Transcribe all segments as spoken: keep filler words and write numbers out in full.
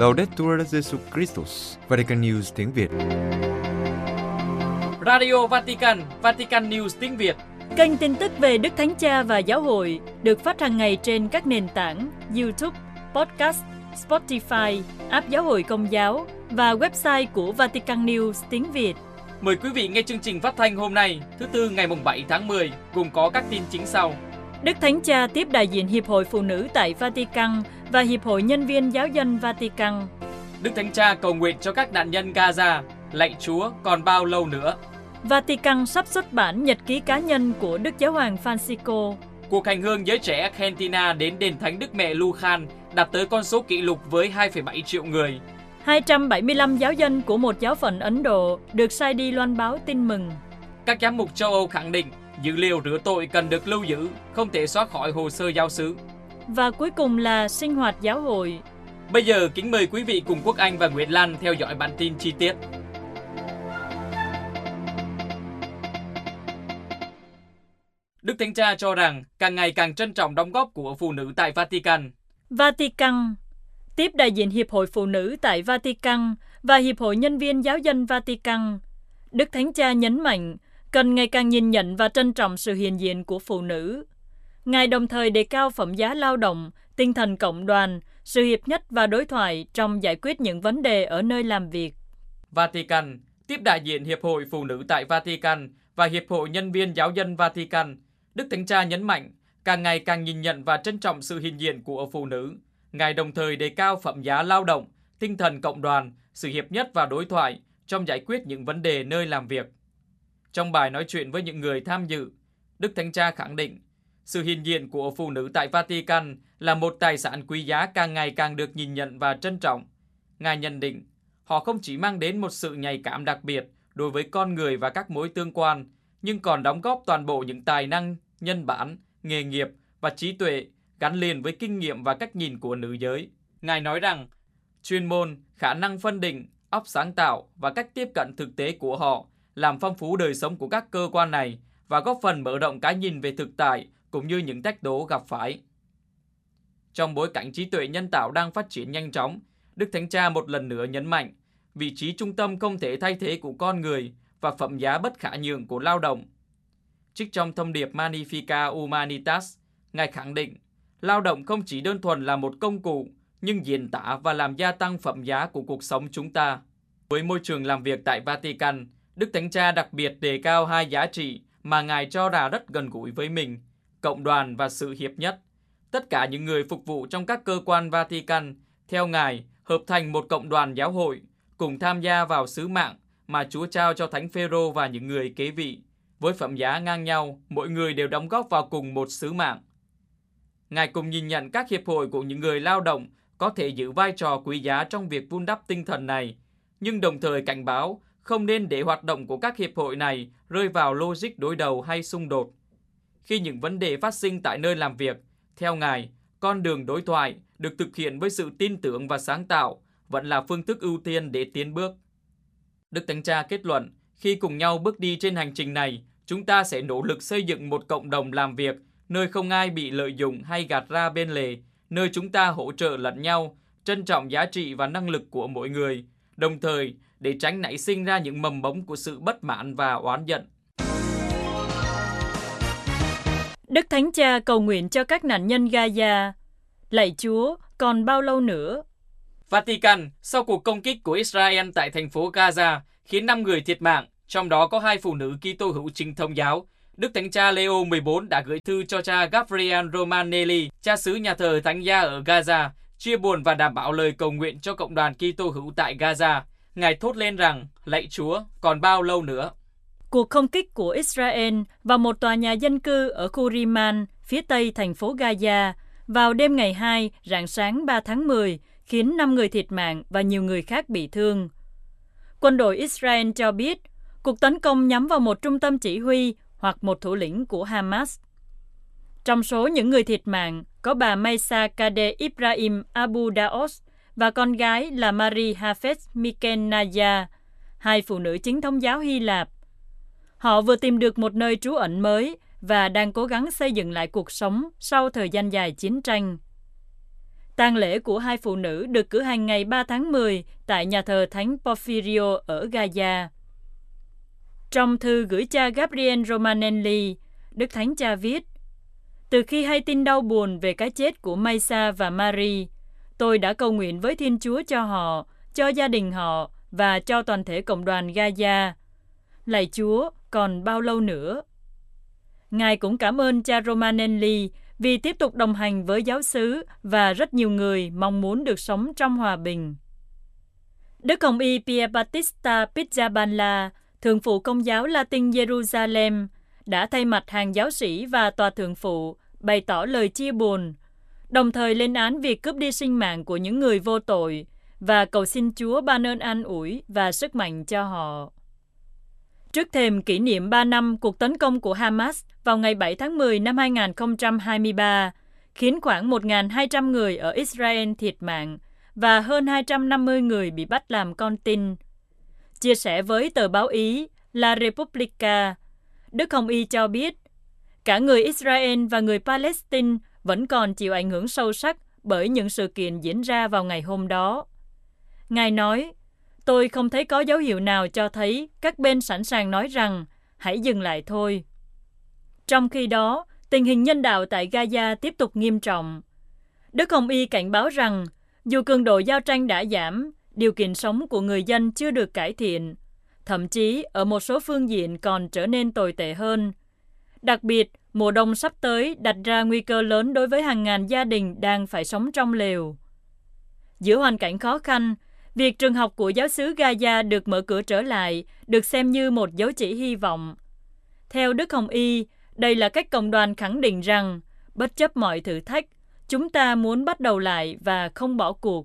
Laudetur Jesus Christus, Vatican News tiếng Việt. Radio Vatican, Vatican News tiếng Việt. Kênh tin tức về Đức Thánh Cha và Giáo hội được phát hàng ngày trên các nền tảng YouTube, Podcast, Spotify, app Giáo hội Công giáo và website của Vatican News tiếng Việt. Mời quý vị nghe chương trình phát thanh hôm nay, thứ Tư ngày bảy tháng mười, gồm có các tin chính sau. Đức Thánh Cha tiếp đại diện Hiệp hội Phụ nữ tại Vatican và Hiệp hội Nhân viên Giáo dân Vatican. Đức Thánh Cha cầu nguyện cho các nạn nhân Gaza, lạy Chúa còn bao lâu nữa. Vatican sắp xuất bản nhật ký cá nhân của Đức Giáo hoàng Francisco. Cuộc hành hương giới trẻ Argentina đến đền Thánh Đức Mẹ Lujan đạt tới con số kỷ lục với hai phẩy bảy triệu người. hai trăm bảy mươi lăm giáo dân của một giáo phận Ấn Độ được sai đi loan báo tin mừng. Các giám mục châu Âu khẳng định dữ liệu rửa tội cần được lưu giữ, không thể xóa khỏi hồ sơ giáo xứ. Và cuối cùng là sinh hoạt giáo hội. Bây giờ kính mời quý vị cùng Quốc Anh và Nguyễn Lan theo dõi bản tin chi tiết. Đức Thánh Cha cho rằng càng ngày càng trân trọng đóng góp của phụ nữ tại Vatican. Vatican tiếp đại diện Hiệp hội Phụ nữ tại Vatican và Hiệp hội Nhân viên Giáo dân Vatican. Đức Thánh Cha nhấn mạnh cần ngày càng nhìn nhận và trân trọng sự hiện diện của phụ nữ. Ngài đồng thời đề cao phẩm giá lao động, tinh thần cộng đoàn, sự hiệp nhất và đối thoại trong giải quyết những vấn đề ở nơi làm việc. Vatican tiếp đại diện Hiệp hội Phụ nữ tại Vatican và Hiệp hội Nhân viên Giáo dân Vatican. Đức Thánh Cha nhấn mạnh càng ngày càng nhìn nhận và trân trọng sự hiện diện của phụ nữ. Ngài đồng thời đề cao phẩm giá lao động, tinh thần cộng đoàn, sự hiệp nhất và đối thoại trong giải quyết những vấn đề nơi làm việc. Trong bài nói chuyện với những người tham dự, Đức Thánh Cha khẳng định sự hiện diện của phụ nữ tại Vatican là một tài sản quý giá càng ngày càng được nhìn nhận và trân trọng. Ngài nhận định họ không chỉ mang đến một sự nhạy cảm đặc biệt đối với con người và các mối tương quan, nhưng còn đóng góp toàn bộ những tài năng, nhân bản, nghề nghiệp và trí tuệ gắn liền với kinh nghiệm và cách nhìn của nữ giới. Ngài nói rằng chuyên môn, khả năng phân định, óc sáng tạo và cách tiếp cận thực tế của họ làm phong phú đời sống của các cơ quan này và góp phần mở rộng cái nhìn về thực tại cũng như những thách đố gặp phải. Trong bối cảnh trí tuệ nhân tạo đang phát triển nhanh chóng, Đức Thánh Cha một lần nữa nhấn mạnh vị trí trung tâm không thể thay thế của con người và phẩm giá bất khả nhường của lao động. Trích trong thông điệp Magnificat Humanitas, Ngài khẳng định lao động không chỉ đơn thuần là một công cụ, nhưng diễn tả và làm gia tăng phẩm giá của cuộc sống chúng ta. Với môi trường làm việc tại Vatican, Đức Thánh Cha đặc biệt đề cao hai giá trị mà Ngài cho là rất gần gũi với mình, cộng đoàn và sự hiệp nhất. Tất cả những người phục vụ trong các cơ quan Vatican, theo Ngài, hợp thành một cộng đoàn giáo hội, cùng tham gia vào sứ mạng mà Chúa trao cho Thánh Phêrô và những người kế vị. Với phẩm giá ngang nhau, mỗi người đều đóng góp vào cùng một sứ mạng. Ngài cùng nhìn nhận các hiệp hội của những người lao động có thể giữ vai trò quý giá trong việc vun đắp tinh thần này, nhưng đồng thời cảnh báo không nên để hoạt động của các hiệp hội này rơi vào logic đối đầu hay xung đột. Khi những vấn đề phát sinh tại nơi làm việc, theo Ngài, con đường đối thoại được thực hiện với sự tin tưởng và sáng tạo vẫn là phương thức ưu tiên để tiến bước. Đức Thánh Cha kết luận, khi cùng nhau bước đi trên hành trình này, chúng ta sẽ nỗ lực xây dựng một cộng đồng làm việc, nơi không ai bị lợi dụng hay gạt ra bên lề, nơi chúng ta hỗ trợ lẫn nhau, trân trọng giá trị và năng lực của mỗi người, đồng thời để tránh nảy sinh ra những mầm mống của sự bất mãn và oán giận. Đức Thánh Cha cầu nguyện cho các nạn nhân Gaza. Lạy Chúa, còn bao lâu nữa? Vatican, sau cuộc công kích của Israel tại thành phố Gaza, khiến năm người thiệt mạng, trong đó có hai phụ nữ Kitô hữu Chính thống giáo. Đức Thánh Cha Leo mười bốn đã gửi thư cho cha Gabriel Romanelli, cha xứ nhà thờ Thánh Gia ở Gaza, chia buồn và đảm bảo lời cầu nguyện cho cộng đoàn Kitô hữu tại Gaza. Ngài thốt lên rằng, lạy Chúa, còn bao lâu nữa? Cuộc không kích của Israel vào một tòa nhà dân cư ở khu Riman, phía tây thành phố Gaza, vào đêm ngày hai, rạng sáng ba tháng mười, khiến năm người thiệt mạng và nhiều người khác bị thương. Quân đội Israel cho biết, cuộc tấn công nhắm vào một trung tâm chỉ huy hoặc một thủ lĩnh của Hamas. Trong số những người thiệt mạng, có bà Maysa Kade Ibrahim Abu Daos và con gái là Marie Hafez Mikenaya, hai phụ nữ chính thống giáo Hy Lạp. Họ vừa tìm được một nơi trú ẩn mới và đang cố gắng xây dựng lại cuộc sống sau thời gian dài chiến tranh. Tang lễ của hai phụ nữ được cử hành ngày ba tháng mười tại nhà thờ Thánh Porfirio ở Gaza. Trong thư gửi cha Gabriel Romanelli, Đức Thánh Cha viết: Từ khi hay tin đau buồn về cái chết của Maysa và Marie, tôi đã cầu nguyện với Thiên Chúa cho họ, cho gia đình họ và cho toàn thể cộng đoàn Gaza. Lạy Chúa, còn bao lâu nữa? Ngài cũng cảm ơn cha Romanelli vì tiếp tục đồng hành với giáo xứ và rất nhiều người mong muốn được sống trong hòa bình. Đức Hồng Y Pierbattista Pizzaballa, Thượng phụ Công giáo Latin Jerusalem, đã thay mặt hàng giáo sĩ và tòa thượng phụ bày tỏ lời chia buồn, đồng thời lên án việc cướp đi sinh mạng của những người vô tội và cầu xin Chúa ban ơn an ủi và sức mạnh cho họ. Trước thềm kỷ niệm ba năm cuộc tấn công của Hamas vào ngày bảy tháng mười năm hai nghìn không trăm hai mươi ba, khiến khoảng một nghìn hai trăm người ở Israel thiệt mạng và hơn hai trăm năm mươi người bị bắt làm con tin. Chia sẻ với tờ báo Ý La Repubblica, Đức Hồng Y cho biết, cả người Israel và người Palestine vẫn còn chịu ảnh hưởng sâu sắc bởi những sự kiện diễn ra vào ngày hôm đó. Ngài nói, tôi không thấy có dấu hiệu nào cho thấy các bên sẵn sàng nói rằng hãy dừng lại thôi. Trong khi đó, tình hình nhân đạo tại Gaza tiếp tục nghiêm trọng. Đức Hồng Y cảnh báo rằng, dù cường độ giao tranh đã giảm, điều kiện sống của người dân chưa được cải thiện, thậm chí ở một số phương diện còn trở nên tồi tệ hơn. Đặc biệt, mùa đông sắp tới đặt ra nguy cơ lớn đối với hàng ngàn gia đình đang phải sống trong lều. Giữa hoàn cảnh khó khăn, việc trường học của giáo xứ Gaza được mở cửa trở lại được xem như một dấu chỉ hy vọng. Theo Đức Hồng Y, đây là cách cộng đoàn khẳng định rằng, bất chấp mọi thử thách, chúng ta muốn bắt đầu lại và không bỏ cuộc.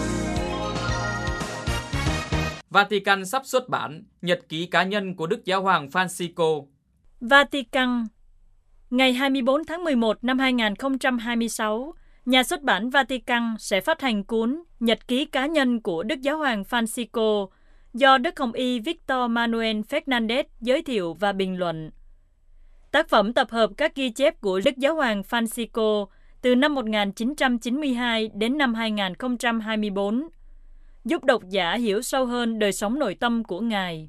Vatican sắp xuất bản nhật ký cá nhân của Đức Giáo hoàng Francisco. Vatican. Ngày hai mươi tư tháng mười một năm hai nghìn không trăm hai mươi sáu, nhà xuất bản Vatican sẽ phát hành cuốn Nhật ký cá nhân của Đức Giáo hoàng Francisco do Đức Hồng Y Victor Manuel Fernandez giới thiệu và bình luận. Tác phẩm tập hợp các ghi chép của Đức Giáo hoàng Francisco từ năm một nghìn chín trăm chín mươi hai đến năm hai nghìn không trăm hai mươi tư, giúp độc giả hiểu sâu hơn đời sống nội tâm của Ngài.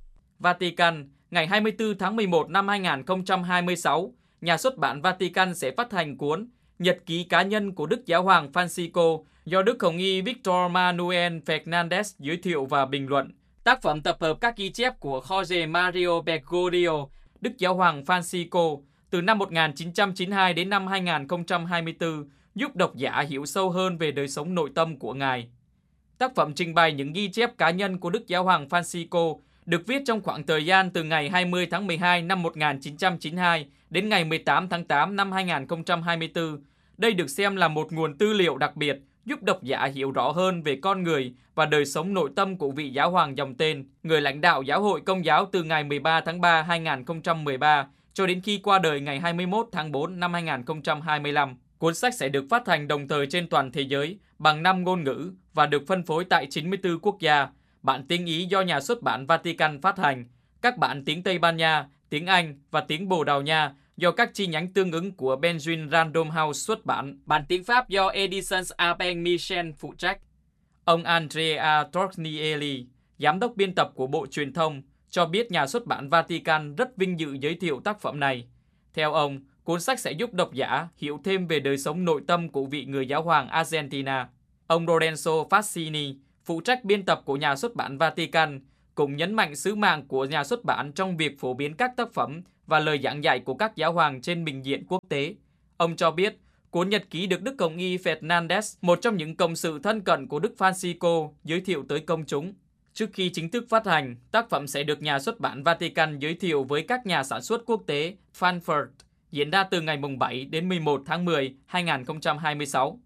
Vatican, ngày hai mươi tư tháng mười một năm hai nghìn không trăm hai mươi sáu, nhà xuất bản Vatican sẽ phát hành cuốn Nhật ký cá nhân của Đức Giáo hoàng Francisco do Đức Hồng Y Victor Manuel Fernandez giới thiệu và bình luận. Tác phẩm tập hợp các ghi chép của Jorge Mario Bergoglio, Đức Giáo hoàng Francisco, từ năm một nghìn chín trăm chín mươi hai đến năm hai nghìn không trăm hai mươi tư, giúp độc giả hiểu sâu hơn về đời sống nội tâm của Ngài. Tác phẩm trình bày những ghi chép cá nhân của Đức Giáo hoàng Francisco được viết trong khoảng thời gian từ ngày hai mươi tháng mười hai năm một nghìn chín trăm chín mươi hai đến ngày mười tám tháng tám năm hai nghìn không trăm hai mươi tư. Đây được xem là một nguồn tư liệu đặc biệt giúp độc giả hiểu rõ hơn về con người và đời sống nội tâm của vị giáo hoàng dòng tên, người lãnh đạo giáo hội Công giáo từ ngày mười ba tháng ba năm hai nghìn không trăm mười ba cho đến khi qua đời ngày hai mươi mốt tháng tư năm hai nghìn không trăm hai mươi lăm. Cuốn sách sẽ được phát hành đồng thời trên toàn thế giới bằng năm ngôn ngữ và được phân phối tại chín mươi tư quốc gia. Bản tiếng Ý do nhà xuất bản Vatican phát hành, các bản tiếng Tây Ban Nha, tiếng Anh và tiếng Bồ Đào Nha do các chi nhánh tương ứng của Penguin Random House xuất bản. Bản tiếng Pháp do Editions Aben Michel phụ trách. Ông Andrea Tornielli, giám đốc biên tập của Bộ Truyền thông, cho biết nhà xuất bản Vatican rất vinh dự giới thiệu tác phẩm này. Theo ông, cuốn sách sẽ giúp độc giả hiểu thêm về đời sống nội tâm của vị người giáo hoàng Argentina. Ông Lorenzo Fassini, phụ trách biên tập của nhà xuất bản Vatican, cũng nhấn mạnh sứ mạng của nhà xuất bản trong việc phổ biến các tác phẩm và lời giảng dạy của các giáo hoàng trên bình diện quốc tế. Ông cho biết, cuốn nhật ký được Đức Hồng Y Fernandez, một trong những cộng sự thân cận của Đức Francisco, giới thiệu tới công chúng. Trước khi chính thức phát hành, tác phẩm sẽ được nhà xuất bản Vatican giới thiệu với các nhà sản xuất quốc tế Frankfurt, diễn ra từ ngày bảy đến mười một tháng mười năm hai nghìn không trăm hai mươi sáu.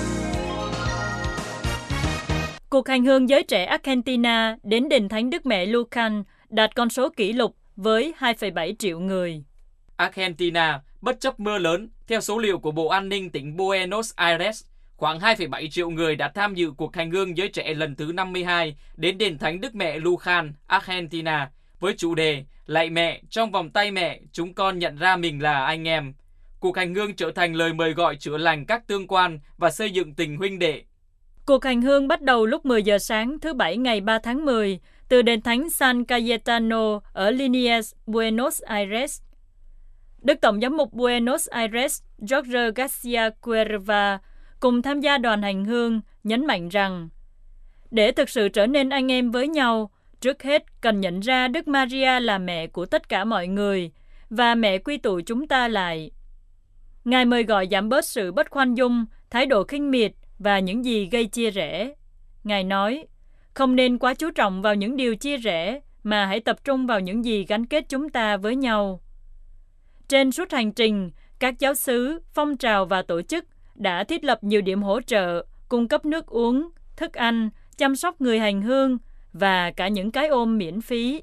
Cuộc hành hương giới trẻ Argentina đến đền Thánh Đức Mẹ Lucan đạt con số kỷ lục với hai phẩy bảy triệu người. Argentina, bất chấp mưa lớn, theo số liệu của Bộ An ninh tỉnh Buenos Aires, khoảng hai phẩy bảy triệu người đã tham dự cuộc hành hương giới trẻ lần thứ năm mươi hai đến đền Thánh Đức Mẹ Lucan, Argentina, với chủ đề Lạy Mẹ, trong vòng tay mẹ, chúng con nhận ra mình là anh em. cuộc hành hương trở thành lời mời gọi chữa lành các tương quan và xây dựng tình huynh đệ. Cuộc hành hương bắt đầu lúc mười giờ sáng thứ Bảy ngày ba tháng mười từ đền thánh San Cayetano ở Liniers, Buenos Aires. Đức Tổng giám mục Buenos Aires Jorge Garcia Cuerva cùng tham gia đoàn hành hương nhấn mạnh rằng để thực sự trở nên anh em với nhau, trước hết cần nhận ra Đức Maria là mẹ của tất cả mọi người và mẹ quy tụ chúng ta lại. Ngài mời gọi giảm bớt sự bất khoan dung, thái độ khinh miệt và những gì gây chia rẽ. Ngài nói, không nên quá chú trọng vào những điều chia rẽ, mà hãy tập trung vào những gì gắn kết chúng ta với nhau. Trên suốt hành trình, các giáo xứ, phong trào và tổ chức đã thiết lập nhiều điểm hỗ trợ, cung cấp nước uống, thức ăn, chăm sóc người hành hương và cả những cái ôm miễn phí.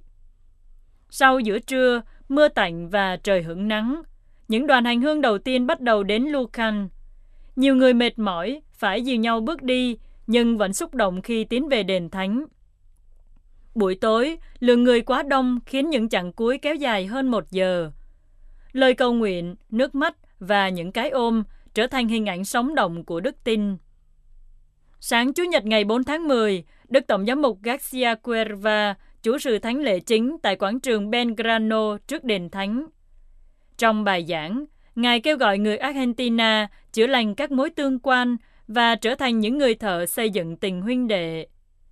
Sau giữa trưa, mưa tạnh và trời hửng nắng, những đoàn hành hương đầu tiên bắt đầu đến Lucan. Nhiều người mệt mỏi, phải dìu nhau bước đi, nhưng vẫn xúc động khi tiến về đền thánh. Buổi tối, lượng người quá đông khiến những chặng cuối kéo dài hơn một giờ. Lời cầu nguyện, nước mắt và những cái ôm trở thành hình ảnh sống động của đức tin. Sáng Chủ nhật ngày bốn tháng mười, Đức Tổng giám mục Garcia Cuerva chủ sự thánh lễ chính tại quảng trường Belgrano trước đền thánh. Trong bài giảng, Ngài kêu gọi người Argentina chữa lành các mối tương quan và trở thành những người thợ xây dựng tình huynh đệ.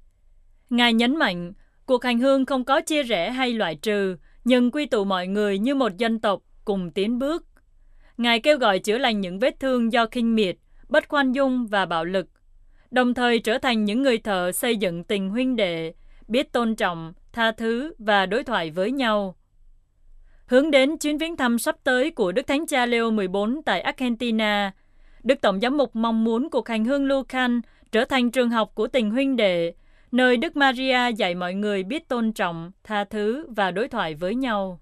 Ngài nhấn mạnh, cuộc hành hương không có chia rẽ hay loại trừ, nhưng quy tụ mọi người như một dân tộc cùng tiến bước. Ngài kêu gọi chữa lành những vết thương do khinh miệt, bất khoan dung và bạo lực, đồng thời trở thành những người thợ xây dựng tình huynh đệ, biết tôn trọng, tha thứ và đối thoại với nhau. Hướng đến chuyến viếng thăm sắp tới của Đức Thánh Cha Leo mười bốn tại Argentina, Đức Tổng giám mục mong muốn cuộc hành hương Lucan trở thành trường học của tình huynh đệ, nơi Đức Maria dạy mọi người biết tôn trọng, tha thứ và đối thoại với nhau.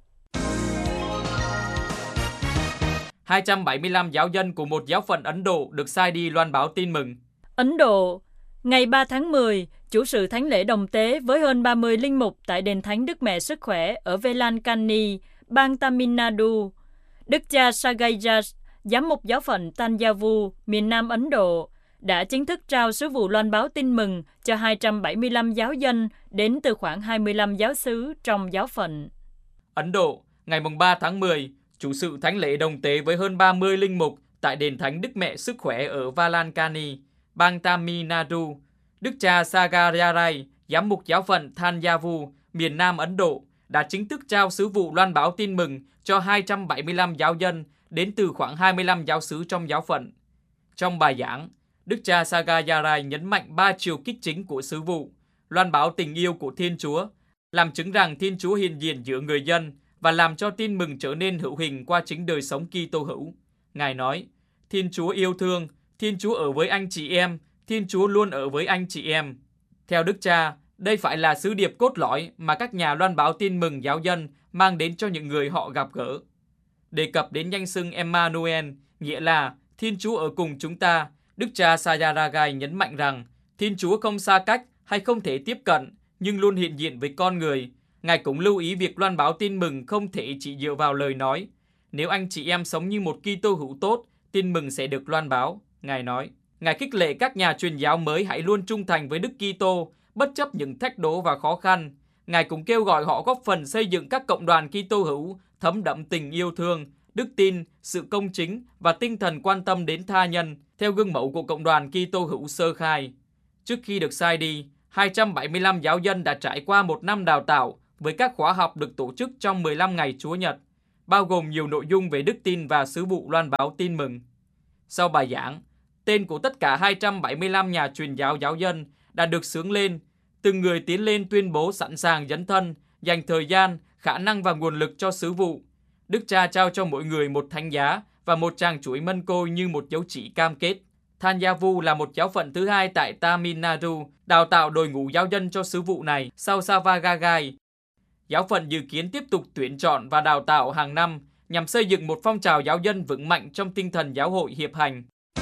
hai trăm bảy mươi lăm giáo dân của một giáo phận Ấn Độ được sai đi loan báo tin mừng. Ấn Độ, ngày ba tháng mười, chủ sự thánh lễ đồng tế với hơn ba mươi linh mục tại đền thánh Đức Mẹ Sức Khỏe ở Velankani, bang Tamil Nadu. Đức cha Sagayas, giám mục giáo phận Tanjavur, miền Nam Ấn Độ, đã chính thức trao sứ vụ loan báo tin mừng cho hai trăm bảy mươi lăm giáo dân đến từ khoảng hai mươi lăm giáo xứ trong giáo phận. Ấn Độ, ngày ba tháng mười, chủ sự thánh lễ đồng tế với hơn ba mươi linh mục tại đền thánh Đức Mẹ Sức Khỏe ở Valankani, bang Tamil Nadu. Đức cha Sagayarai, giám mục giáo phận Thanjavur, miền Nam Ấn Độ, đã chính thức trao sứ vụ loan báo tin mừng cho hai trăm bảy mươi lăm giáo dân đến từ khoảng hai mươi lăm giáo xứ trong giáo phận. Trong bài giảng, Đức cha Sagayarai nhấn mạnh ba chiều kích chính của sứ vụ, loan báo tình yêu của Thiên Chúa, làm chứng rằng Thiên Chúa hiện diện giữa người dân và làm cho tin mừng trở nên hữu hình qua chính đời sống Kitô hữu. Ngài nói, Thiên Chúa yêu thương, Thiên Chúa ở với anh chị em, Thiên Chúa luôn ở với anh chị em. Theo Đức cha, đây phải là sứ điệp cốt lõi mà các nhà loan báo tin mừng giáo dân mang đến cho những người họ gặp gỡ. Đề cập đến danh xưng Emmanuel, nghĩa là Thiên Chúa ở cùng chúng ta, Đức cha Sayaragai nhấn mạnh rằng Thiên Chúa không xa cách hay không thể tiếp cận, nhưng luôn hiện diện với con người. Ngài cũng lưu ý việc loan báo tin mừng không thể chỉ dựa vào lời nói. Nếu anh chị em sống như một Kitô hữu tốt, tin mừng sẽ được loan báo. Ngài nói, Ngài khích lệ các nhà truyền giáo mới hãy luôn trung thành với Đức Kitô, bất chấp những thách đố và khó khăn. Ngài cũng kêu gọi họ góp phần xây dựng các cộng đoàn Kitô hữu thấm đậm tình yêu thương, đức tin, sự công chính và tinh thần quan tâm đến tha nhân, theo gương mẫu của cộng đoàn Kitô hữu sơ khai. Trước khi được sai đi, hai trăm bảy mươi lăm giáo dân đã trải qua một năm đào tạo với các khóa học được tổ chức trong mười lăm ngày Chúa Nhật, bao gồm nhiều nội dung về đức tin và sứ vụ loan báo tin mừng. Sau bài giảng, tên của tất cả hai trăm bảy mươi lăm nhà truyền giáo giáo dân đã được xướng lên, từng người tiến lên tuyên bố sẵn sàng dấn thân, dành thời gian, khả năng và nguồn lực cho sứ vụ. Đức cha trao cho mỗi người một thánh giá và một tràng chuỗi mân côi như một dấu chỉ cam kết. Thanjavur là một giáo phận thứ hai tại Tamil Nadu, đào tạo đội ngũ giáo dân cho sứ vụ này sau Savagagai. Giáo phận dự kiến tiếp tục tuyển chọn và đào tạo hàng năm nhằm xây dựng một phong trào giáo dân vững mạnh trong tinh thần giáo hội hiệp hành.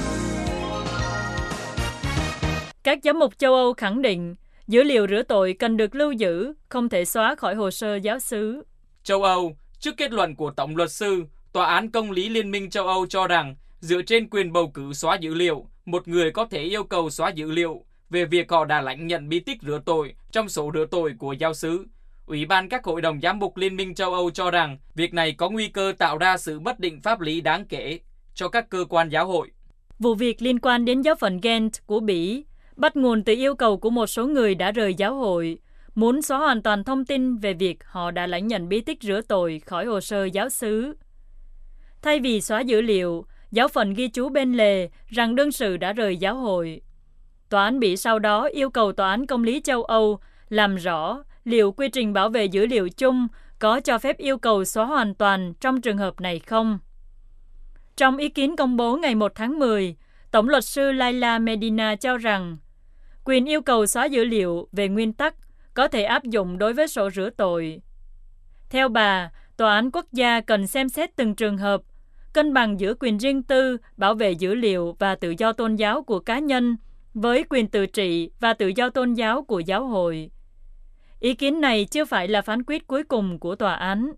Các giám mục châu Âu khẳng định dữ liệu rửa tội cần được lưu giữ, không thể xóa khỏi hồ sơ giáo xứ. Châu Âu, trước kết luận của Tổng luật sư, Tòa án Công lý Liên minh châu Âu cho rằng, dựa trên quyền bầu cử xóa dữ liệu, một người có thể yêu cầu xóa dữ liệu về việc họ đã lãnh nhận bí tích rửa tội trong sổ rửa tội của giáo xứ. Ủy ban các hội đồng giám mục Liên minh châu Âu cho rằng việc này có nguy cơ tạo ra sự bất định pháp lý đáng kể cho các cơ quan giáo hội. Vụ việc liên quan đến giáo phận Ghent của Bỉ bắt nguồn từ yêu cầu của một số người đã rời giáo hội, muốn xóa hoàn toàn thông tin về việc họ đã lãnh nhận bí tích rửa tội khỏi hồ sơ giáo xứ. Thay vì xóa dữ liệu, giáo phận ghi chú bên lề rằng đương sự đã rời giáo hội. Tòa án Bỉ sau đó yêu cầu Tòa án Công lý châu Âu làm rõ liệu quy trình bảo vệ dữ liệu chung có cho phép yêu cầu xóa hoàn toàn trong trường hợp này không. Trong ý kiến công bố ngày một tháng mười, Tổng luật sư Laila Medina cho rằng quyền yêu cầu xóa dữ liệu về nguyên tắc có thể áp dụng đối với sổ rửa tội. Theo bà, Tòa án quốc gia cần xem xét từng trường hợp, cân bằng giữa quyền riêng tư, bảo vệ dữ liệu và tự do tôn giáo của cá nhân với quyền tự trị và tự do tôn giáo của giáo hội. Ý kiến này chưa phải là phán quyết cuối cùng của tòa án.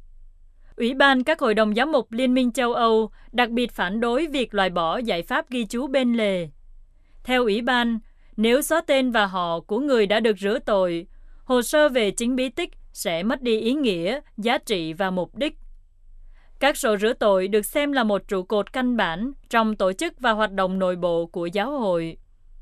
Ủy ban các hội đồng giám mục Liên minh châu Âu đặc biệt phản đối việc loại bỏ giải pháp ghi chú bên lề. Theo Ủy ban, nếu xóa tên và họ của người đã được rửa tội, hồ sơ về chính bí tích sẽ mất đi ý nghĩa, giá trị và mục đích. Các sổ rửa tội được xem là một trụ cột căn bản trong tổ chức và hoạt động nội bộ của giáo hội.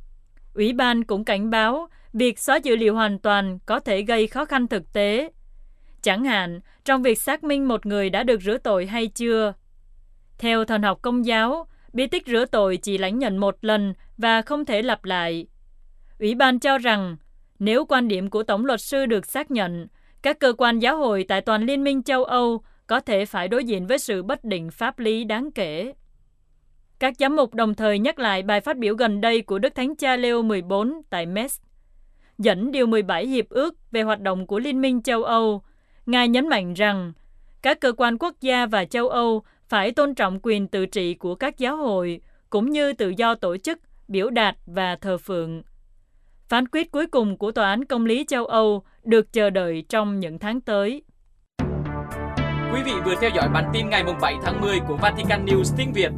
Ủy ban cũng cảnh báo việc xóa dữ liệu hoàn toàn có thể gây khó khăn thực tế, chẳng hạn trong việc xác minh một người đã được rửa tội hay chưa. Theo thần học Công giáo, bí tích rửa tội chỉ lãnh nhận một lần và không thể lặp lại. Ủy ban cho rằng, nếu quan điểm của Tổng luật sư được xác nhận, các cơ quan giáo hội tại toàn Liên minh châu Âu có thể phải đối diện với sự bất định pháp lý đáng kể. Các giám mục đồng thời nhắc lại bài phát biểu gần đây của Đức Thánh Cha Leo mười bốn tại Metz. Dẫn điều mười bảy Hiệp ước về hoạt động của Liên minh châu Âu, Ngài nhấn mạnh rằng các cơ quan quốc gia và châu Âu phải tôn trọng quyền tự trị của các giáo hội, cũng như tự do tổ chức, biểu đạt và thờ phượng. Phán quyết cuối cùng của Tòa án Công lý châu Âu được chờ đợi trong những tháng tới. Quý vị vừa theo dõi bản tin ngày bảy tháng mười của Vatican News tiếng Việt.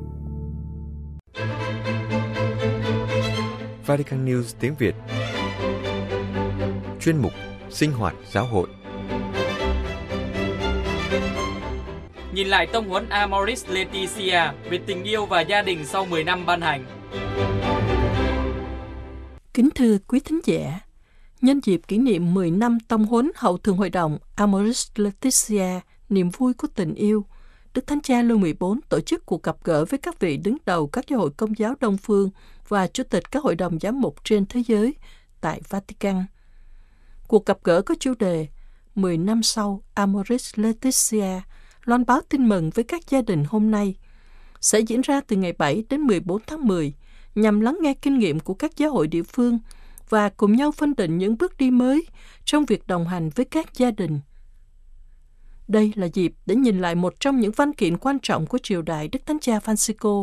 Vatican News tiếng Việt. Chuyên mục Sinh hoạt giáo hội. Nhìn lại tông huấn Amoris Laetitia về tình yêu và gia đình sau mười năm ban hành. Kính thưa quý thính giả, nhân dịp kỷ niệm mười năm tông huấn Hậu Thượng Hội đồng Amoris Laetitia, niềm vui của tình yêu, Đức Thánh Cha Leo mười bốn tổ chức cuộc gặp gỡ với các vị đứng đầu các giáo hội Công giáo Đông phương và chủ tịch các hội đồng giám mục trên thế giới tại Vatican. Cuộc gặp gỡ có chủ đề mười năm sau Amoris Laetitia, loan báo tin mừng với các gia đình hôm nay, sẽ diễn ra từ ngày bảy đến mười bốn tháng mười, nhằm lắng nghe kinh nghiệm của các giáo hội địa phương và cùng nhau phân định những bước đi mới trong việc đồng hành với các gia đình. Đây là dịp để nhìn lại một trong những văn kiện quan trọng của triều đại Đức Thánh Cha Francisco.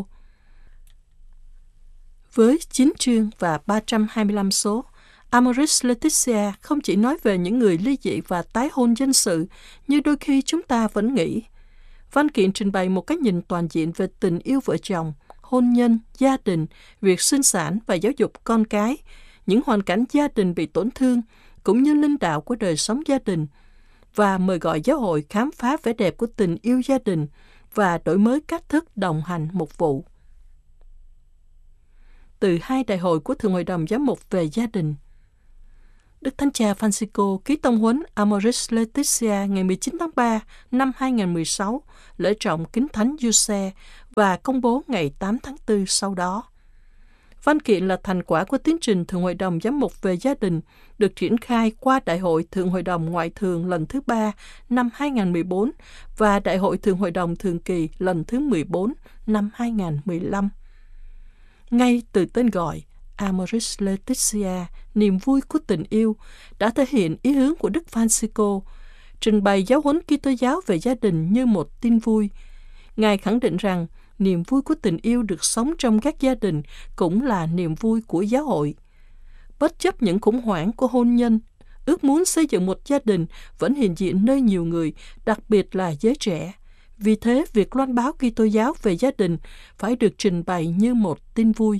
Với chín chương và ba trăm hai mươi lăm số, Amoris Laetitia không chỉ nói về những người ly dị và tái hôn dân sự như đôi khi chúng ta vẫn nghĩ. Văn kiện trình bày một cách nhìn toàn diện về tình yêu vợ chồng, hôn nhân, gia đình, việc sinh sản và giáo dục con cái, những hoàn cảnh gia đình bị tổn thương, cũng như linh đạo của đời sống gia đình, và mời gọi giáo hội khám phá vẻ đẹp của tình yêu gia đình và đổi mới cách thức đồng hành mục vụ. Từ hai đại hội của Thượng Hội đồng Giám mục về gia đình, Đức Thánh Cha Francisco ký tông huấn Amoris Laetitia ngày mười chín tháng ba năm hai nghìn không trăm mười sáu, lễ trọng Kính Thánh Giuse và công bố ngày tám tháng tư sau đó. Văn kiện là thành quả của tiến trình Thượng Hội đồng Giám mục về gia đình được triển khai qua Đại hội Thượng Hội đồng Ngoại thường lần thứ ba năm hai nghìn không trăm mười bốn và Đại hội Thượng Hội đồng Thường kỳ lần thứ mười bốn năm hai nghìn không trăm mười lăm. Ngay từ tên gọi Amoris Laetitia, niềm vui của tình yêu, đã thể hiện ý hướng của Đức Francisco, trình bày giáo huấn Kitô giáo về gia đình như một tin vui. Ngài khẳng định rằng niềm vui của tình yêu được sống trong các gia đình cũng là niềm vui của giáo hội. Bất chấp những khủng hoảng của hôn nhân, ước muốn xây dựng một gia đình vẫn hiện diện nơi nhiều người, đặc biệt là giới trẻ, Vì thế, việc loan báo Kitô giáo về gia đình phải được trình bày như một tin vui.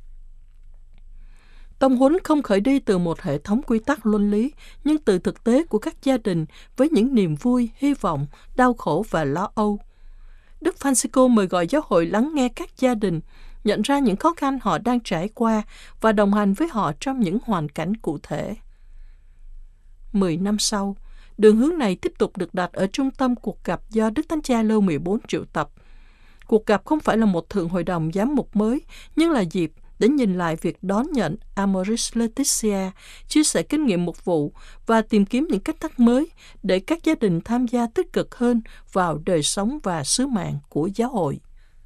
Tông huấn không khởi đi từ một hệ thống quy tắc luân lý, nhưng từ thực tế của các gia đình với những niềm vui, hy vọng, đau khổ và lo âu. Đức Francisco mời gọi giáo hội lắng nghe các gia đình, nhận ra những khó khăn họ đang trải qua và đồng hành với họ trong những hoàn cảnh cụ thể. Mười năm sau, đường hướng này tiếp tục được đặt ở trung tâm cuộc gặp do Đức Thánh Cha Leo mười bốn triệu tập. Cuộc gặp không phải là một thượng hội đồng giám mục mới, nhưng là dịp để nhìn lại việc đón nhận Amoris Laetitia, chia sẻ kinh nghiệm mục vụ và tìm kiếm những cách thức mới để các gia đình tham gia tích cực hơn vào đời sống và sứ mạng của giáo hội.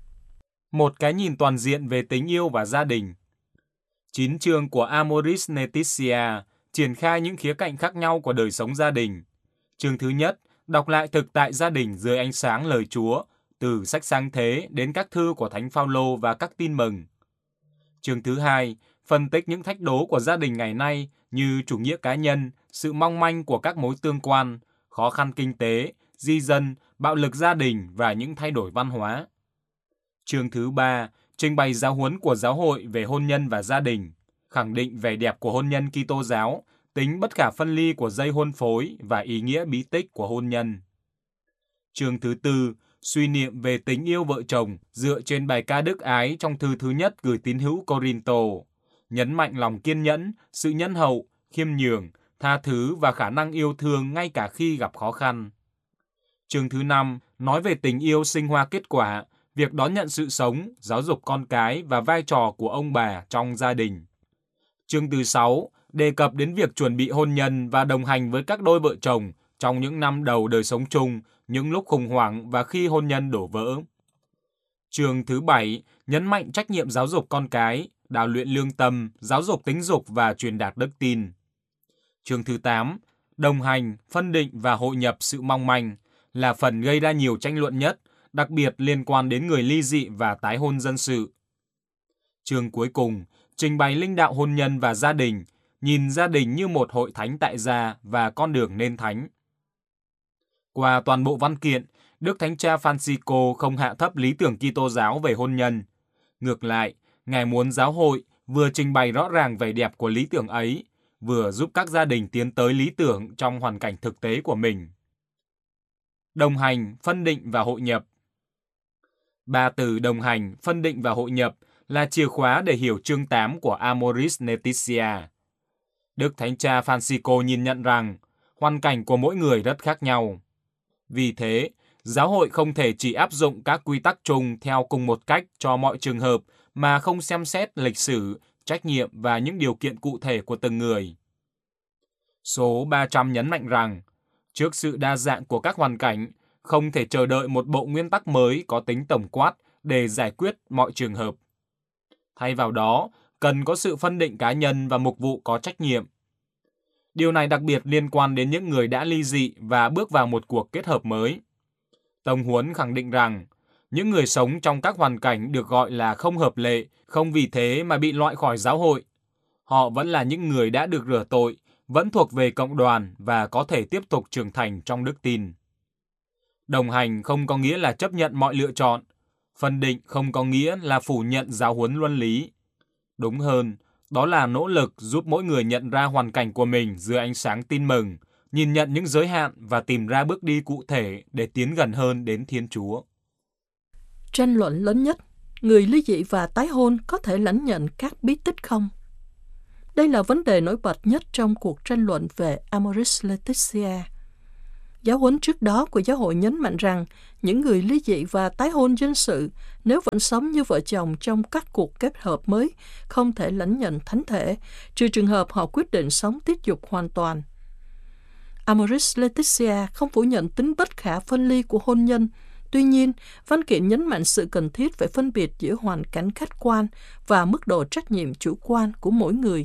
Một cái nhìn toàn diện về tình yêu và gia đình. Chín chương của Amoris Laetitia triển khai những khía cạnh khác nhau của đời sống gia đình. Chương thứ nhất, đọc lại thực tại gia đình dưới ánh sáng lời Chúa, từ sách Sáng Thế đến các thư của Thánh Phaolô và các tin mừng. Chương thứ hai, phân tích những thách đố của gia đình ngày nay như chủ nghĩa cá nhân, sự mong manh của các mối tương quan, khó khăn kinh tế, di dân, bạo lực gia đình và những thay đổi văn hóa. Chương thứ ba, trình bày giáo huấn của giáo hội về hôn nhân và gia đình, khẳng định vẻ đẹp của hôn nhân Kitô giáo, tính bất khả phân ly của dây hôn phối và ý nghĩa bí tích của hôn nhân. Chương thứ tư, suy niệm về tình yêu vợ chồng dựa trên bài ca Đức Ái trong thư thứ nhất gửi tín hữu Corinto, nhấn mạnh lòng kiên nhẫn, sự nhân hậu, khiêm nhường, tha thứ và khả năng yêu thương ngay cả khi gặp khó khăn. Chương thứ năm, nói về tình yêu sinh hoa kết quả, việc đón nhận sự sống, giáo dục con cái và vai trò của ông bà trong gia đình. Chương thứ sáu, đề cập đến việc chuẩn bị hôn nhân và đồng hành với các đôi vợ chồng trong những năm đầu đời sống chung, những lúc khủng hoảng và khi hôn nhân đổ vỡ. Chương thứ bảy, nhấn mạnh trách nhiệm giáo dục con cái, đào luyện lương tâm, giáo dục tính dục và truyền đạt đức tin. Chương thứ tám, đồng hành, phân định và hội nhập sự mong manh, là phần gây ra nhiều tranh luận nhất, đặc biệt liên quan đến người ly dị và tái hôn dân sự. Chương cuối cùng, trình bày linh đạo hôn nhân và gia đình, nhìn gia đình như một hội thánh tại gia và con đường nên thánh. Qua toàn bộ văn kiện, Đức Thánh Cha Francisco không hạ thấp lý tưởng Kitô giáo về hôn nhân. Ngược lại, Ngài muốn giáo hội vừa trình bày rõ ràng vẻ đẹp của lý tưởng ấy, vừa giúp các gia đình tiến tới lý tưởng trong hoàn cảnh thực tế của mình. Đồng hành, phân định và hội nhập. Ba từ đồng hành, phân định và hội nhập là chìa khóa để hiểu chương tám của Amoris Laetitia. Đức Thánh Cha Francisco nhìn nhận rằng hoàn cảnh của mỗi người rất khác nhau. Vì thế, giáo hội không thể chỉ áp dụng các quy tắc chung theo cùng một cách cho mọi trường hợp mà không xem xét lịch sử, trách nhiệm và những điều kiện cụ thể của từng người. Số ba trăm nhấn mạnh rằng, trước sự đa dạng của các hoàn cảnh, không thể chờ đợi một bộ nguyên tắc mới có tính tổng quát để giải quyết mọi trường hợp. Thay vào đó, cần có sự phân định cá nhân và mục vụ có trách nhiệm. Điều này đặc biệt liên quan đến những người đã ly dị và bước vào một cuộc kết hợp mới. Tông huấn khẳng định rằng, những người sống trong các hoàn cảnh được gọi là không hợp lệ, không vì thế mà bị loại khỏi giáo hội. Họ vẫn là những người đã được rửa tội, vẫn thuộc về cộng đoàn và có thể tiếp tục trưởng thành trong đức tin. Đồng hành không có nghĩa là chấp nhận mọi lựa chọn. Phân định không có nghĩa là phủ nhận giáo huấn luân lý. Đúng hơn, đó là nỗ lực giúp mỗi người nhận ra hoàn cảnh của mình dưới ánh sáng tin mừng, nhìn nhận những giới hạn và tìm ra bước đi cụ thể để tiến gần hơn đến Thiên Chúa. Tranh luận lớn nhất, người ly dị và tái hôn có thể lãnh nhận các bí tích không? Đây là vấn đề nổi bật nhất trong cuộc tranh luận về Amoris Laetitia. Giáo huấn trước đó của giáo hội nhấn mạnh rằng những người ly dị và tái hôn dân sự nếu vẫn sống như vợ chồng trong các cuộc kết hợp mới không thể lãnh nhận thánh thể, trừ trường hợp họ quyết định sống tiết dục hoàn toàn. Amoris Laetitia không phủ nhận tính bất khả phân ly của hôn nhân. Tuy nhiên, văn kiện nhấn mạnh sự cần thiết phải phân biệt giữa hoàn cảnh khách quan và mức độ trách nhiệm chủ quan của mỗi người.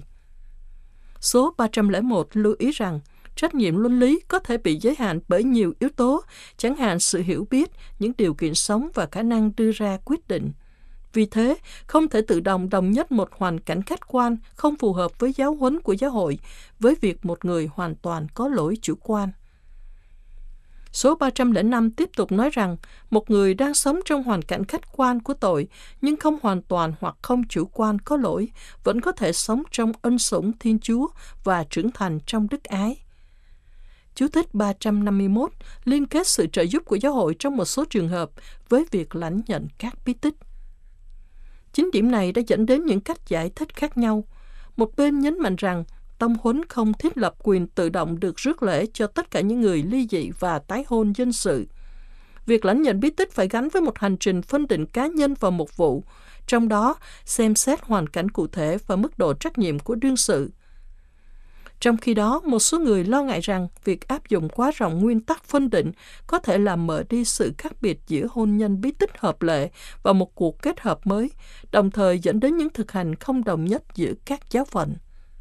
Số ba trăm lẻ một lưu ý rằng trách nhiệm luân lý có thể bị giới hạn bởi nhiều yếu tố, chẳng hạn sự hiểu biết, những điều kiện sống và khả năng đưa ra quyết định. Vì thế, không thể tự động đồng nhất một hoàn cảnh khách quan không phù hợp với giáo huấn của giáo hội với việc một người hoàn toàn có lỗi chủ quan. Số ba trăm lẻ năm tiếp tục nói rằng một người đang sống trong hoàn cảnh khách quan của tội nhưng không hoàn toàn hoặc không chủ quan có lỗi vẫn có thể sống trong ân sủng Thiên Chúa và trưởng thành trong đức ái. Chú thích ba trăm năm mươi mốt liên kết sự trợ giúp của giáo hội trong một số trường hợp với việc lãnh nhận các bí tích. Chính điểm này đã dẫn đến những cách giải thích khác nhau. Một bên nhấn mạnh rằng tông huấn không thiết lập quyền tự động được rước lễ cho tất cả những người ly dị và tái hôn dân sự. Việc lãnh nhận bí tích phải gắn với một hành trình phân định cá nhân vào một vụ, trong đó xem xét hoàn cảnh cụ thể và mức độ trách nhiệm của đương sự. Trong khi đó, một số người lo ngại rằng việc áp dụng quá rộng nguyên tắc phân định có thể làm mở đi sự khác biệt giữa hôn nhân bí tích hợp lệ và một cuộc kết hợp mới, đồng thời dẫn đến những thực hành không đồng nhất giữa các giáo phận.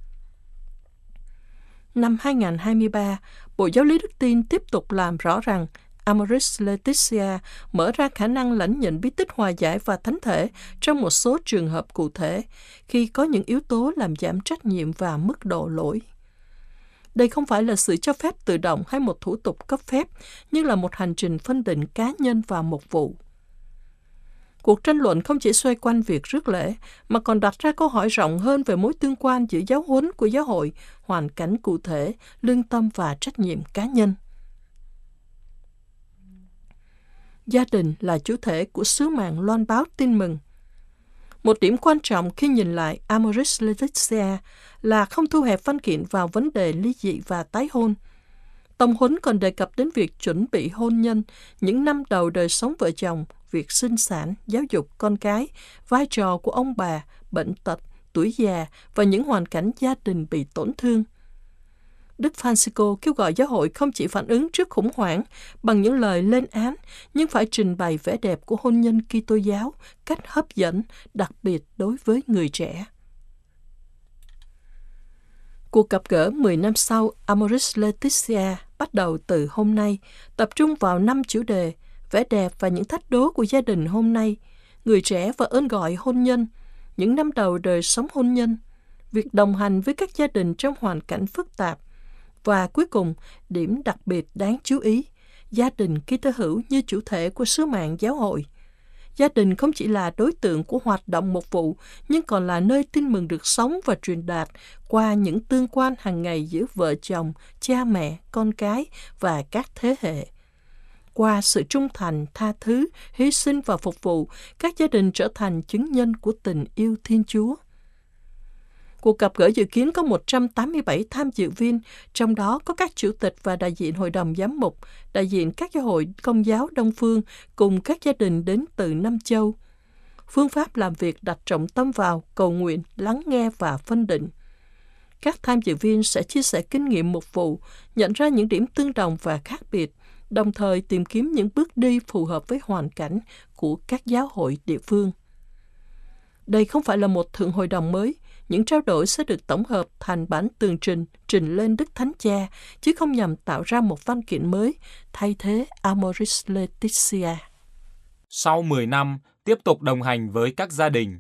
Năm hai không hai ba, Bộ Giáo lý Đức tin tiếp tục làm rõ rằng Amoris Laetitia mở ra khả năng lãnh nhận bí tích hòa giải và thánh thể trong một số trường hợp cụ thể, khi có những yếu tố làm giảm trách nhiệm và mức độ lỗi. Đây không phải là sự cho phép tự động hay một thủ tục cấp phép, nhưng là một hành trình phân định cá nhân vào một vụ. Cuộc tranh luận không chỉ xoay quanh việc rước lễ, mà còn đặt ra câu hỏi rộng hơn về mối tương quan giữa giáo huấn của giáo hội, hoàn cảnh cụ thể, lương tâm và trách nhiệm cá nhân. Gia đình là chủ thể của sứ mạng loan báo tin mừng. Một điểm quan trọng khi nhìn lại Amoris Laetitia là không thu hẹp văn kiện vào vấn đề ly dị và tái hôn. Tông huấn còn đề cập đến việc chuẩn bị hôn nhân, những năm đầu đời sống vợ chồng, việc sinh sản, giáo dục con cái, vai trò của ông bà, bệnh tật, tuổi già và những hoàn cảnh gia đình bị tổn thương. Đức Francisco kêu gọi giáo hội không chỉ phản ứng trước khủng hoảng bằng những lời lên án, nhưng phải trình bày vẻ đẹp của hôn nhân Kitô giáo cách hấp dẫn, đặc biệt đối với người trẻ. Cuộc gặp gỡ mười năm sau Amoris Laetitia bắt đầu từ hôm nay, tập trung vào năm chủ đề: vẻ đẹp và những thách đố của gia đình hôm nay, người trẻ và ơn gọi hôn nhân, những năm đầu đời sống hôn nhân, việc đồng hành với các gia đình trong hoàn cảnh phức tạp, và cuối cùng, điểm đặc biệt đáng chú ý, gia đình Kitô hữu như chủ thể của sứ mạng giáo hội. Gia đình không chỉ là đối tượng của hoạt động mục vụ, nhưng còn là nơi tin mừng được sống và truyền đạt qua những tương quan hàng ngày giữa vợ chồng, cha mẹ, con cái và các thế hệ. Qua sự trung thành, tha thứ, hy sinh và phục vụ, các gia đình trở thành chứng nhân của tình yêu Thiên Chúa. Cuộc gặp gỡ dự kiến có một trăm tám mươi bảy tham dự viên, trong đó có các chủ tịch và đại diện hội đồng giám mục, đại diện các giáo hội Công giáo Đông Phương cùng các gia đình đến từ năm châu. Phương pháp làm việc đặt trọng tâm vào cầu nguyện, lắng nghe và phân định. Các tham dự viên sẽ chia sẻ kinh nghiệm mục vụ, nhận ra những điểm tương đồng và khác biệt, đồng thời tìm kiếm những bước đi phù hợp với hoàn cảnh của các giáo hội địa phương. Đây không phải là một thượng hội đồng mới, những trao đổi sẽ được tổng hợp thành bản tường trình trình lên Đức Thánh Cha, chứ không nhằm tạo ra một văn kiện mới thay thế Amoris Laetitia. Sau mười năm, tiếp tục đồng hành với các gia đình.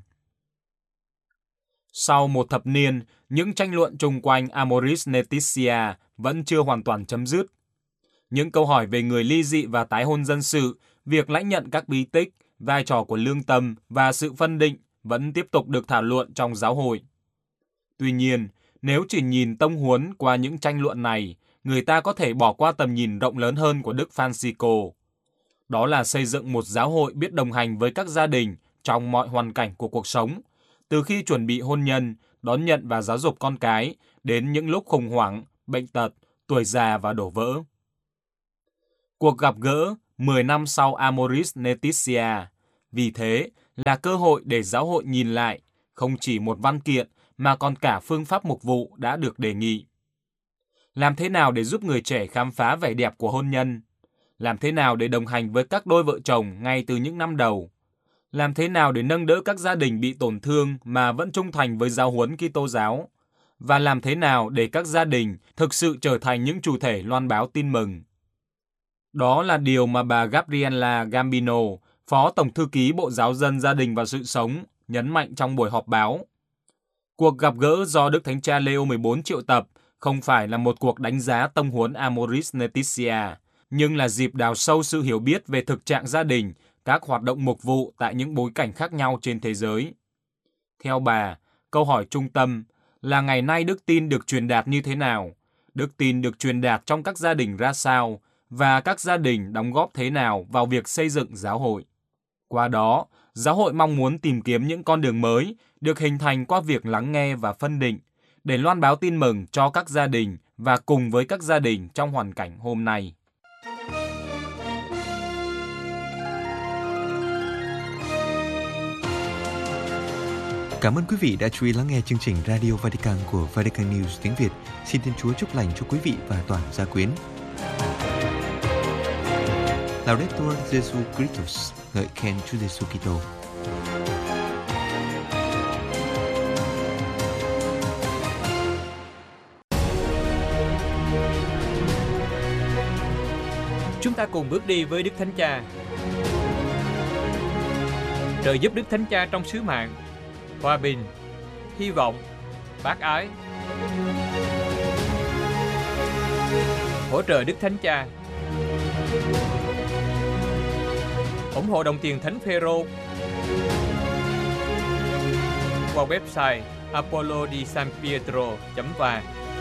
Sau một thập niên, những tranh luận chung quanh Amoris Laetitia vẫn chưa hoàn toàn chấm dứt. Những câu hỏi về người ly dị và tái hôn dân sự, việc lãnh nhận các bí tích, vai trò của lương tâm và sự phân định vẫn tiếp tục được thảo luận trong giáo hội. Tuy nhiên, nếu chỉ nhìn tông huấn qua những tranh luận này, người ta có thể bỏ qua tầm nhìn rộng lớn hơn của Đức Francisco. Đó là xây dựng một giáo hội biết đồng hành với các gia đình trong mọi hoàn cảnh của cuộc sống, từ khi chuẩn bị hôn nhân, đón nhận và giáo dục con cái, đến những lúc khủng hoảng, bệnh tật, tuổi già và đổ vỡ. Cuộc gặp gỡ mười năm sau Amoris Laetitia, vì thế, là cơ hội để giáo hội nhìn lại, không chỉ một văn kiện mà còn cả phương pháp mục vụ đã được đề nghị. Làm thế nào để giúp người trẻ khám phá vẻ đẹp của hôn nhân? Làm thế nào để đồng hành với các đôi vợ chồng ngay từ những năm đầu? Làm thế nào để nâng đỡ các gia đình bị tổn thương mà vẫn trung thành với giáo huấn Kitô giáo? Và làm thế nào để các gia đình thực sự trở thành những chủ thể loan báo tin mừng? Đó là điều mà bà Gabriela Gambino, Phó Tổng Thư ký Bộ Giáo dân Gia đình và Sự sống, nhấn mạnh trong buổi họp báo. Cuộc gặp gỡ do Đức Thánh Cha Leo mười bốn triệu tập không phải là một cuộc đánh giá tông huấn Amoris Laetitia, nhưng là dịp đào sâu sự hiểu biết về thực trạng gia đình, các hoạt động mục vụ tại những bối cảnh khác nhau trên thế giới. Theo bà, câu hỏi trung tâm là ngày nay đức tin được truyền đạt như thế nào? Đức tin được truyền đạt trong các gia đình ra sao? Và các gia đình đóng góp thế nào vào việc xây dựng giáo hội? Qua đó, giáo hội mong muốn tìm kiếm những con đường mới được hình thành qua việc lắng nghe và phân định, để loan báo tin mừng cho các gia đình và cùng với các gia đình trong hoàn cảnh hôm nay. Cảm ơn quý vị đã chú ý lắng nghe chương trình Radio Vatican của Vatican News tiếng Việt. Xin Thiên Chúa chúc lành cho quý vị và toàn gia quyến. Laudetur Jesu Christus, ngợi khen Chúa Giêsu Kitô. Chúng ta cùng bước đi với Đức Thánh Cha. Trợ giúp Đức Thánh Cha trong sứ mạng hòa bình, hy vọng, bác ái. Hỗ trợ Đức Thánh Cha. ủng hộ đồng tiền Thánh Phêrô qua website apollo di san pietro chấm vàng.